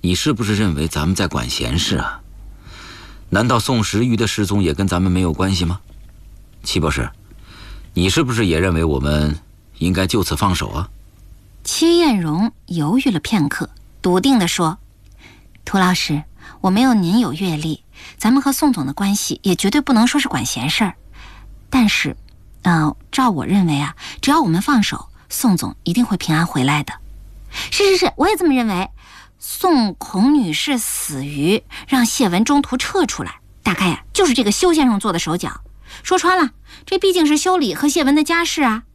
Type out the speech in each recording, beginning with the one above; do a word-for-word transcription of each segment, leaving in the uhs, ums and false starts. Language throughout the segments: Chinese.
你是不是认为咱们在管闲事啊？难道宋时瑜的失踪也跟咱们没有关系吗？戚博士，你是不是也认为我们应该就此放手啊？ 戚艳荣犹豫了片刻，笃定地说：涂老师，我没有您有阅历，咱们和宋总的关系也绝对不能说是管闲事儿。但是呃，照我认为啊，只要我们放手，宋总一定会平安回来的。是是是，我也这么认为。宋孔女士死于让谢文中途撤出来，大概呀、啊、就是这个修先生做的手脚。说穿了，这毕竟是修理和谢文的家事啊。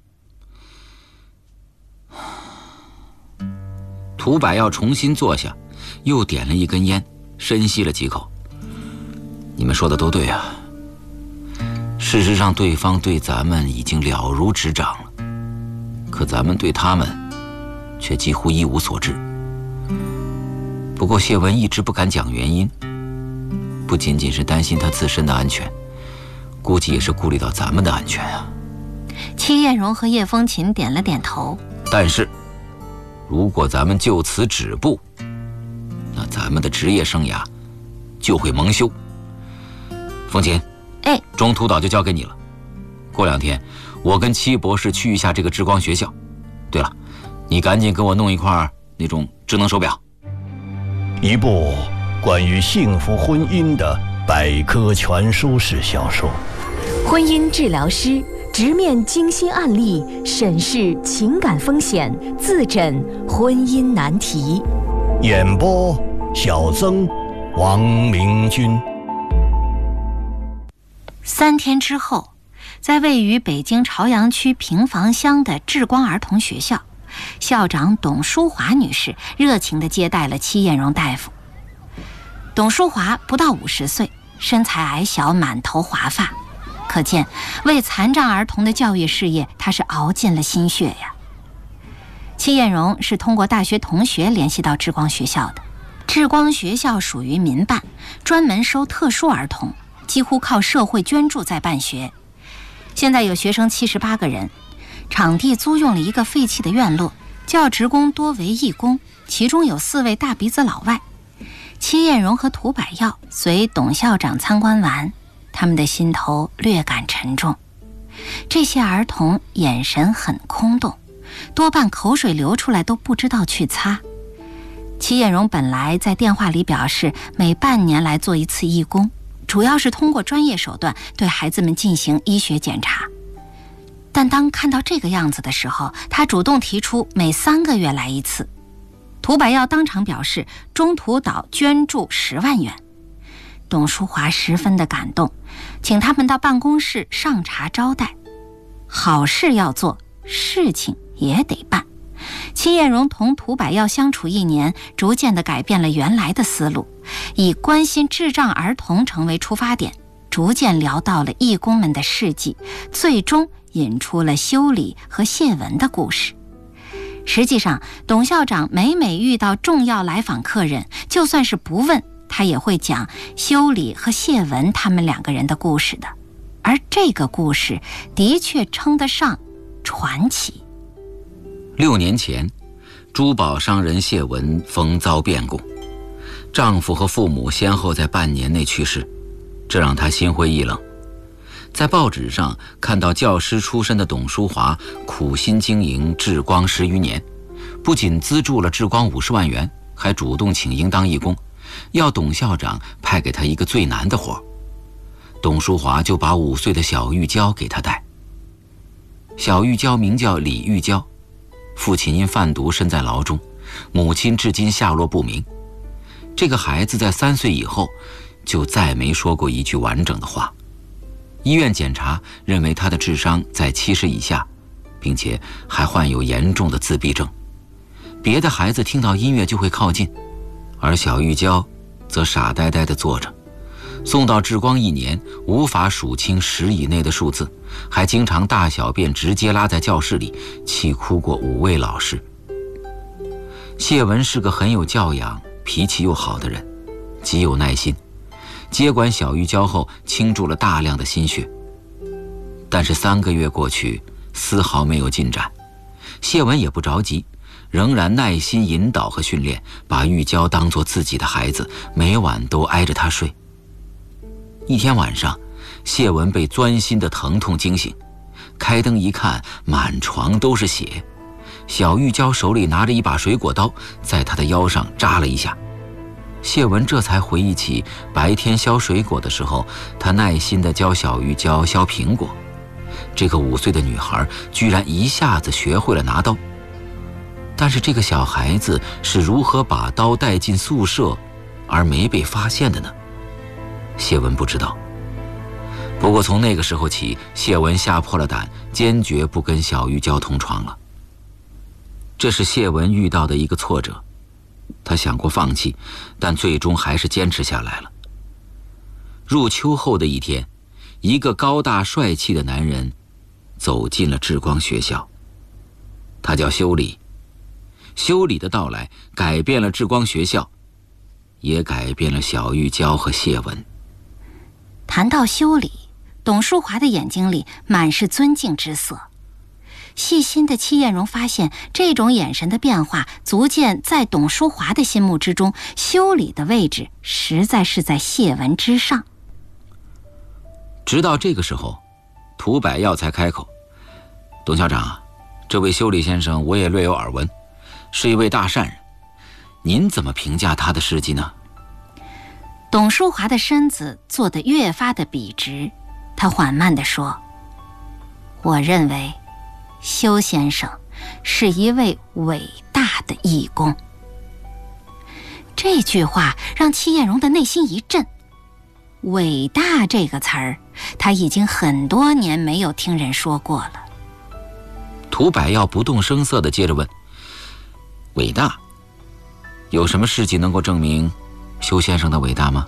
涂百耀重新坐下，又点了一根烟，深吸了几口。你们说的都对啊，事实上对方对咱们已经了如指掌了，可咱们对他们却几乎一无所知。不过谢文一直不敢讲原因，不仅仅是担心他自身的安全，估计也是顾虑到咱们的安全啊。 戚艳荣和叶风琴点了点头。 但是如果咱们就此止步，那咱们的职业生涯就会蒙羞。风琴， 哎， 中途岛就交给你了。过两天我跟戚博士去一下这个智光学校。对了，你赶紧给我弄一块那种智能手表。 一部关于幸福婚姻的百科全书式小说。 婚姻治疗师直面精心案例，审视情感风险，自诊婚姻难题。 演播：小曾、王明君。 三天之后，在位于北京朝阳区平房乡的智光儿童学校，校长董淑华女士热情地接待了戚艳荣大夫。董淑华不到五十岁，身材矮小，满头华发，可见为残障儿童的教育事业，她是熬尽了心血呀。戚艳荣是通过大学同学联系到智光学校的。智光学校属于民办，专门收特殊儿童，几乎靠社会捐助在办学。现在有学生七十八个人，场地租用了一个废弃的院落，教职工多为义工，其中有四位大鼻子老外。戚艳荣和涂百耀随董校长参观完，他们的心头略感沉重。这些儿童眼神很空洞，多半口水流出来都不知道去擦。戚艳荣本来在电话里表示每半年来做一次义工，主要是通过专业手段对孩子们进行医学检查。但当看到这个样子的时候，他主动提出每三个月来一次。涂百耀当场表示中途岛捐助十万元。董淑华十分的感动，请他们到办公室上茶招待。好事要做，事情也得办。戚艳荣同涂百耀相处一年，逐渐地改变了原来的思路，以关心智障儿童成为出发点，逐渐聊到了义工们的事迹，最终引出了修理和谢文的故事。实际上，董校长每每遇到重要来访客人，就算是不问，他也会讲修理和谢文他们两个人的故事的。而这个故事的确称得上传奇。 六年前，珠宝商人谢文逢遭变故，丈夫和父母先后在半年内去世，这让她心灰意冷。在报纸上看到教师出身的董淑华苦心经营智光十余年，不仅资助了智光五十万元，还主动请缨当义工，要董校长派给他一个最难的活。董淑华就把五岁的小玉娇给他带。小玉娇名叫李玉娇，父亲因贩毒身在牢中，母亲至今下落不明。这个孩子在三岁以后就再没说过一句完整的话。医院检查认为他的智商在七十以下，并且还患有严重的自闭症。别的孩子听到音乐就会靠近，而小玉娇则傻呆呆地坐着。送到智光一年，无法数清十以内的数字，还经常大小便直接拉在教室里，气哭过五位老师。谢文是个很有教养、脾气又好的人，极有耐心。接管小玉娇后，倾注了大量的心血。但是三个月过去，丝毫没有进展。谢文也不着急， 仍然耐心引导和训练，把玉娇当作自己的孩子，每晚都挨着她睡。一天晚上，谢文被钻心的疼痛惊醒，开灯一看，满床都是血。小玉娇手里拿着一把水果刀，在她的腰上扎了一下。谢文这才回忆起白天削水果的时候，他耐心地教小玉娇削苹果。这个五岁的女孩居然一下子学会了拿刀。但是这个小孩子是如何把刀带进宿舍而没被发现的呢？谢文不知道。不过从那个时候起，谢文吓破了胆，坚决不跟小玉娇同床了。这是谢文遇到的一个挫折，他想过放弃，但最终还是坚持下来了。入秋后的一天，一个高大帅气的男人走进了智光学校，他叫修理。修理的到来改变了智光学校，也改变了小玉娇和谢文。 谈到修理，董淑华的眼睛里满是尊敬之色。细心的戚艳荣发现，这种眼神的变化足见在董淑华的心目之中，修理的位置实在是在谢文之上。 直到这个时候，涂百耀才开口：“董校长，这位修理先生我也略有耳闻，是一位大善人，您怎么评价他的事迹呢？” 董淑华的身子坐得越发的笔直，他缓慢地说：“我认为修先生是一位伟大的义工。”这句话让戚艳荣的内心一震。伟大这个词儿，他已经很多年没有听人说过了。 涂百耀不动声色地接着问：“伟大？有什么事迹能够证明修先生的伟大吗？”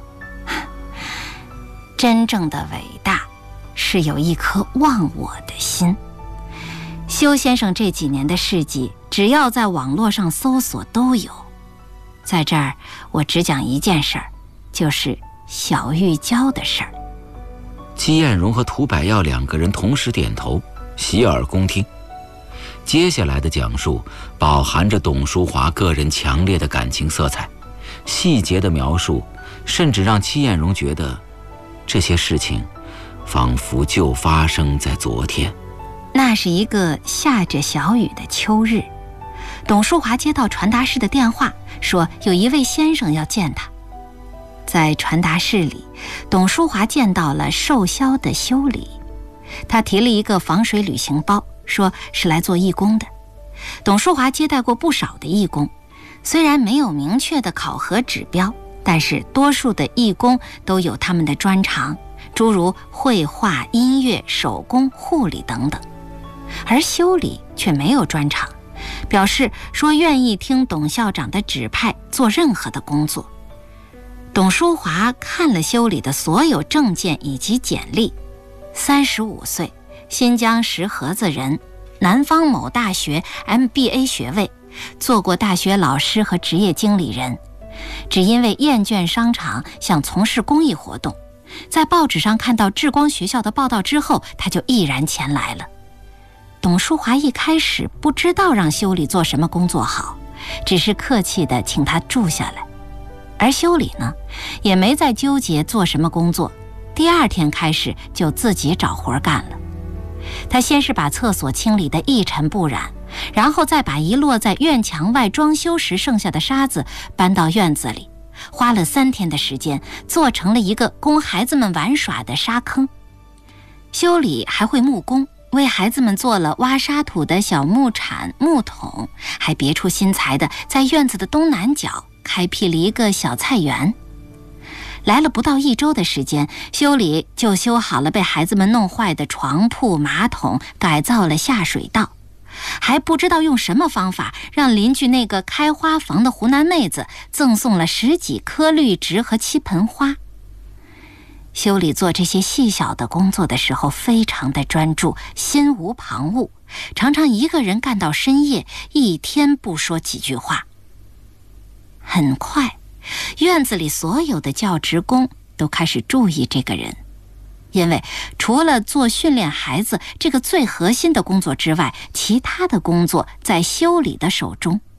真正的伟大是有一颗忘我的心。修先生这几年的事迹，只要在网络上搜索都有。在这儿我只讲一件事儿，就是小玉娇的事儿。 戚艳荣和涂百耀两个人同时点头，洗耳恭听。接下来的讲述饱含着董淑华个人强烈的感情色彩，细节的描述甚至让戚艳荣觉得这些事情仿佛就发生在昨天。 那是一个下着小雨的秋日，董淑华接到传达室的电话，说有一位先生要见他。在传达室里，董淑华见到了受销的修理，他提了一个防水旅行包，说是来做义工的。董淑华接待过不少的义工，虽然没有明确的考核指标，但是多数的义工都有他们的专长，诸如绘画、音乐、手工、护理等等。而修理却没有专长，表示说愿意听董校长的指派做任何的工作。董淑华看了修理的所有证件以及简历，三十五岁，新疆石河子人，南方某大学 M B A 学位，做过大学老师和职业经理人。只因为厌倦商场，想从事公益活动，在报纸上看到智光学校的报道之后，他就毅然前来了。董淑华一开始不知道让修理做什么工作好，只是客气地请他住下来。而修理呢，也没再纠结做什么工作，第二天开始就自己找活干了。他先是把厕所清理得一尘不染，然后再把遗落在院墙外装修时剩下的沙子搬到院子里，花了三天的时间做成了一个供孩子们玩耍的沙坑。修理还会木工，为孩子们做了挖沙土的小木铲、木桶，还别出心裁的在院子的东南角开辟了一个小菜园。来了不到一周的时间，修理就修好了被孩子们弄坏的床铺、马桶，改造了下水道，还不知道用什么方法让邻居那个开花房的湖南妹子赠送了十几颗绿植和七盆花。修理做这些细小的工作的时候非常的专注，心无旁骛，常常一个人干到深夜，一天不说几句话。很快，院子里所有的教职工都开始注意这个人，因为除了做训练孩子这个最核心的工作之外，其他的工作在修理的手中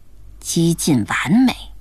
几近完美。